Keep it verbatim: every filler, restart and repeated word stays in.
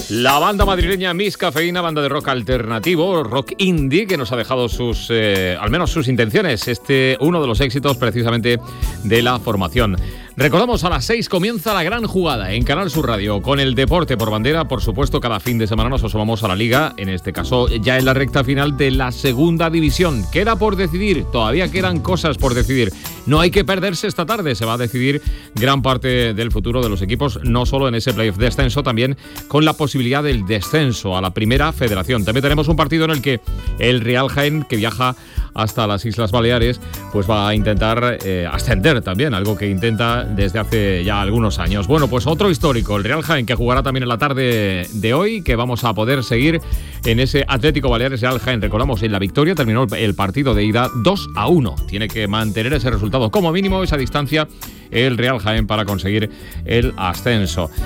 La banda madrileña Miss Cafeína, banda de rock alternativo, rock indie, que nos ha dejado sus, eh, al menos sus intenciones. Este, uno de los éxitos precisamente de la formación. Recordamos, a las seis comienza la gran jugada en Canal Sur Radio, con el deporte por bandera. Por supuesto, cada fin de semana nos asomamos a la Liga, en este caso ya en la recta final de la segunda división. Queda por decidir, todavía quedan cosas por decidir. No hay que perderse esta tarde, se va a decidir gran parte del futuro de los equipos, no solo en ese playoff de ascenso, también con la posibilidad del descenso a la primera federación. También tenemos un partido en el que el Real Jaén, que viaja hasta las Islas Baleares, pues va a intentar eh, ascender también, algo que intenta desde hace ya algunos años. Bueno, pues otro histórico, el Real Jaén, que jugará también en la tarde de hoy, que vamos a poder seguir en ese Atlético Baleares Real Jaén. Recordamos, en la victoria terminó el partido de ida dos a uno. Tiene que mantener ese resultado, como mínimo esa distancia, el Real Jaén, para conseguir el ascenso.